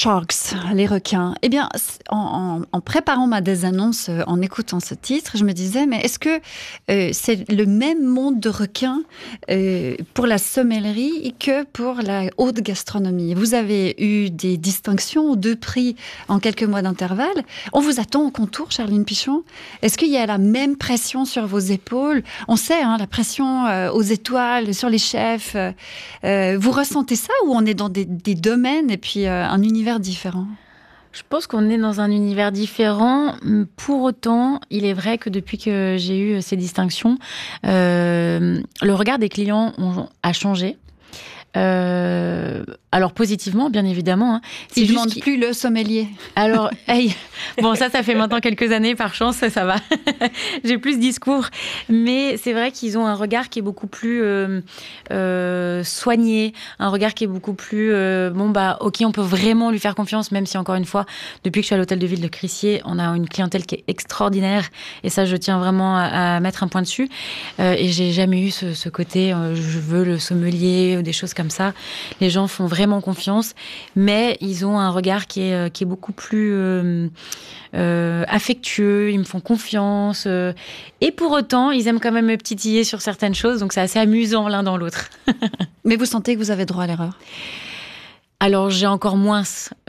Sharks, les requins. Eh bien, en préparant ma désannonce, en écoutant ce titre, je me disais, mais est-ce que c'est le même monde de requins pour la sommellerie que pour la haute gastronomie? Vous avez eu des distinctions, 2 prix en quelques mois d'intervalle. On vous attend au contour, Charline Pichon. Est-ce qu'il y a la même pression sur vos épaules? On sait, la pression aux étoiles, sur les chefs. Vous ressentez ça ou on est dans des domaines et puis un univers différent? Je pense qu'on est dans un univers différent. Pour autant, il est vrai que depuis que j'ai eu ces distinctions, le regard des clients a changé. Alors positivement, bien évidemment. Ils ne demandent plus le sommelier. Alors, hey, bon, ça fait maintenant quelques années, par chance, ça va. J'ai plus de discours. Mais c'est vrai qu'ils ont un regard qui est beaucoup plus soigné, un regard qui est beaucoup plus... ok, on peut vraiment lui faire confiance, même si, encore une fois, depuis que je suis à l'hôtel de ville de Crissier, on a une clientèle qui est extraordinaire. Et ça, je tiens vraiment à mettre un point dessus. Et j'ai jamais eu ce côté, je veux le sommelier, ou des choses comme ça. Les gens font vraiment confiance, mais ils ont un regard qui est beaucoup plus affectueux, ils me font confiance, et pour autant, ils aiment quand même me titiller sur certaines choses, donc c'est assez amusant l'un dans l'autre. Mais vous sentez que vous avez droit à l'erreur? Alors, j'ai encore moins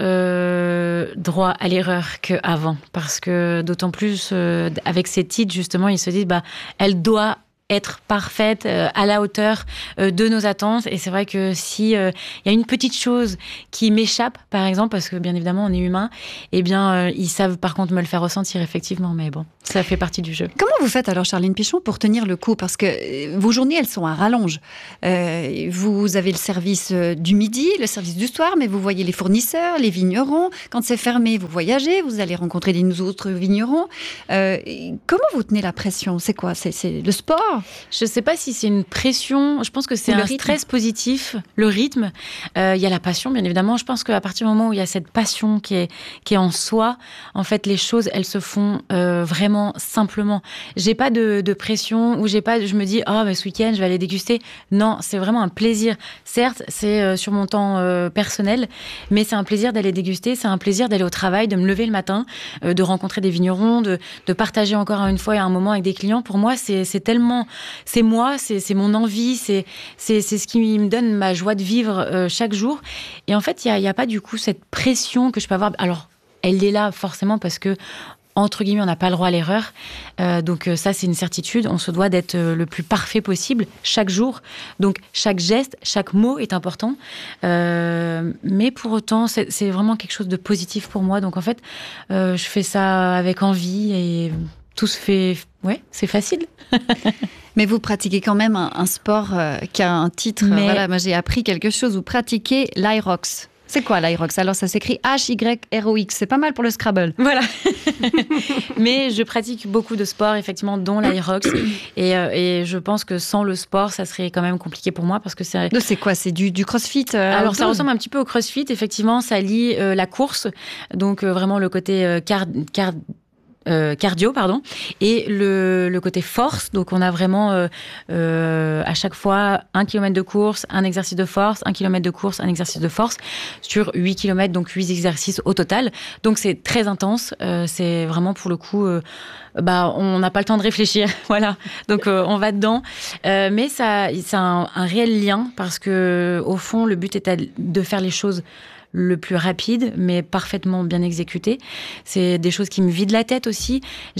droit à l'erreur qu'avant, parce que d'autant plus, avec ces titres, justement, ils se disent, elle doit être parfaite, à la hauteur de nos attentes. Et c'est vrai que si y a une petite chose qui m'échappe, par exemple, parce que bien évidemment on est humain, eh bien ils savent par contre me le faire ressentir effectivement, mais bon, ça fait partie du jeu. Comment vous faites alors, Charline Pichon, pour tenir le coup? Parce que vos journées, elles sont à rallonge. Vous avez le service du midi, le service du soir, mais vous voyez les fournisseurs, les vignerons. Quand c'est fermé, vous voyagez, vous allez rencontrer des autres vignerons. Comment vous tenez la pression? C'est quoi? C'est le sport? Je ne sais pas si c'est une pression. Je pense que c'est un stress positif, le rythme. Il y a la passion, bien évidemment. Je pense qu'à partir du moment où il y a cette passion qui est en soi, en fait, les choses, elles se font vraiment simplement. J'ai pas de pression ou je me dis, ce week-end, je vais aller déguster. Non, c'est vraiment un plaisir. Certes, c'est sur mon temps personnel, mais c'est un plaisir d'aller déguster. C'est un plaisir d'aller au travail, de me lever le matin, de rencontrer des vignerons, de partager encore une fois un moment avec des clients. Pour moi, c'est tellement... C'est moi, c'est mon envie, c'est ce qui me donne ma joie de vivre chaque jour. Et en fait, il y a pas du coup cette pression que je peux avoir. Alors, elle est là forcément parce que, entre guillemets, on n'a pas le droit à l'erreur. Donc ça, c'est une certitude. On se doit d'être le plus parfait possible chaque jour. Donc chaque geste, chaque mot est important. Mais pour autant, c'est vraiment quelque chose de positif pour moi. Donc en fait, je fais ça avec envie et tout se fait... Ouais, c'est facile. Mais vous pratiquez quand même un sport qui a un titre. Voilà, moi j'ai appris quelque chose. Vous pratiquez l'Hyrox. C'est quoi l'Hyrox? Alors ça s'écrit H-Y-R-O-X. C'est pas mal pour le Scrabble. Voilà. Mais je pratique beaucoup de sports, effectivement, dont l'Hyrox. Et je pense que sans le sport, ça serait quand même compliqué pour moi parce que c'est... C'est quoi? C'est du crossfit Alors ça ressemble un petit peu au crossfit. Effectivement, ça lie la course. Donc vraiment le côté cardio, et le côté force. Donc on a vraiment à chaque fois 1 kilomètre de course, un exercice de force, 1 kilomètre de course, un exercice de force sur 8 kilomètres, donc 8 exercices au total. Donc c'est très intense, c'est vraiment pour le coup on n'a pas le temps de réfléchir, voilà. Donc on va dedans, mais ça c'est un réel lien parce que au fond le but est de faire les choses le plus rapide, mais parfaitement bien exécuté. C'est des choses qui me vident la tête aussi.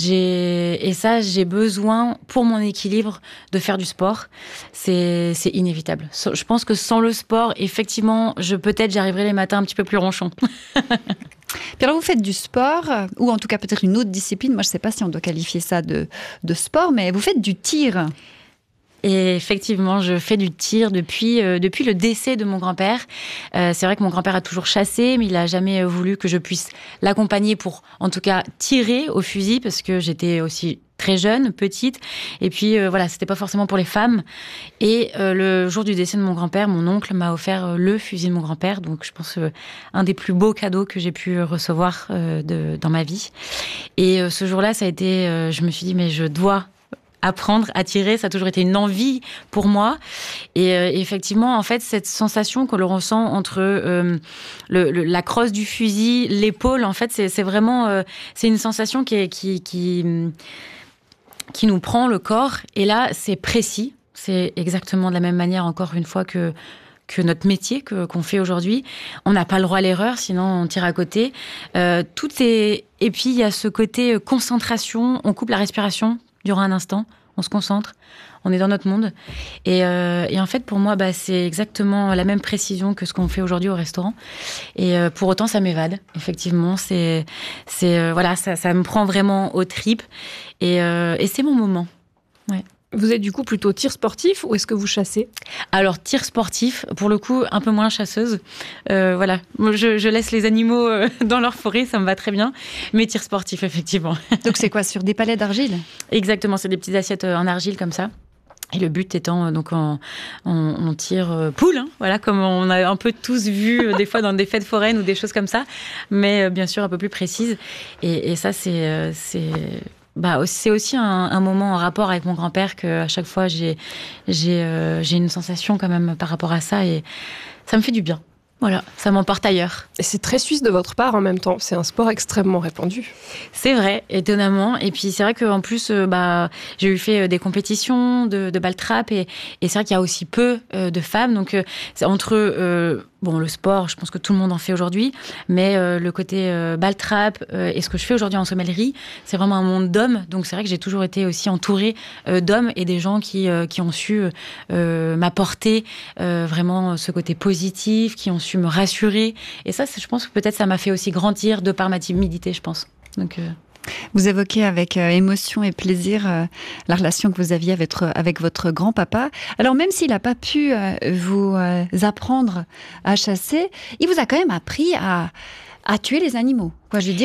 J'ai besoin, pour mon équilibre, de faire du sport. C'est inévitable. Je pense que sans le sport, effectivement, j'arriverai les matins un petit peu plus ronchon. Puis alors, vous faites du sport, ou en tout cas peut-être une autre discipline. Moi, je ne sais pas si on doit qualifier ça de sport, mais vous faites du tir. Et effectivement, je fais du tir depuis le décès de mon grand-père. C'est vrai que mon grand-père a toujours chassé, mais il n'a jamais voulu que je puisse l'accompagner pour, en tout cas, tirer au fusil, parce que j'étais aussi très jeune, petite. Et puis, c'était pas forcément pour les femmes. Et le jour du décès de mon grand-père, mon oncle m'a offert le fusil de mon grand-père. Donc, je pense un des plus beaux cadeaux que j'ai pu recevoir dans ma vie. Et ce jour-là, ça a été... je me suis dit, mais je dois apprendre à tirer. Ça a toujours été une envie pour moi. Et effectivement, en fait, cette sensation que l'on ressent entre la crosse du fusil, l'épaule, en fait, c'est vraiment c'est une sensation qui nous prend le corps. Et là, c'est précis. C'est exactement de la même manière, encore une fois, que notre métier qu'on fait aujourd'hui. On n'a pas le droit à l'erreur, sinon on tire à côté. Tout est... Et puis, il y a ce côté concentration. On coupe la respiration durant un instant. On se concentre. On est dans notre monde. Et en fait, pour moi, c'est exactement la même précision que ce qu'on fait aujourd'hui au restaurant. Et pour autant, ça m'évade. Effectivement, voilà, ça me prend vraiment aux tripes. Et c'est mon moment. Ouais. Vous êtes du coup plutôt tir sportif ou est-ce que vous chassez ? Alors, tir sportif, pour le coup, un peu moins chasseuse. Voilà, je laisse les animaux dans leur forêt, ça me va très bien. Mais tir sportif, effectivement. Donc c'est quoi, sur des palets d'argile ? Exactement, c'est des petites assiettes en argile comme ça. Et le but étant, donc, on tire poule, hein, voilà, comme on a un peu tous vu des fois dans des fêtes foraines ou des choses comme ça. Mais bien sûr, un peu plus précise. Et ça, c'est aussi un moment en rapport avec mon grand-père qu'à chaque fois, j'ai une sensation quand même par rapport à ça et ça me fait du bien. Voilà, ça m'emporte ailleurs. Et c'est très suisse de votre part en même temps. C'est un sport extrêmement répandu. C'est vrai, étonnamment. Et puis c'est vrai qu'en plus, j'ai eu fait des compétitions de ball trap et c'est vrai qu'il y a aussi peu de femmes. Donc c'est entre le sport, je pense que tout le monde en fait aujourd'hui, mais le côté ball trap et ce que je fais aujourd'hui en sommellerie, c'est vraiment un monde d'hommes. Donc c'est vrai que j'ai toujours été aussi entourée d'hommes et des gens qui ont su m'apporter vraiment ce côté positif, qui ont su me rassurer. Et ça, je pense que peut-être ça m'a fait aussi grandir de par ma timidité, je pense. Donc, Vous évoquez avec émotion et plaisir la relation que vous aviez avec votre grand-papa. Alors même s'il n'a pas pu vous apprendre à chasser, il vous a quand même appris à tuer les animaux. Quoi, je veux dire,